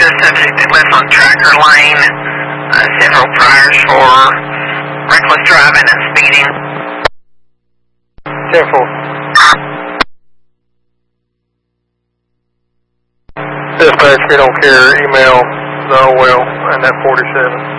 the subject that lives on Tracker Lane. Several priors for reckless driving and speeding. 10-4. Dispatch, we don't care. Email the OL and that 47.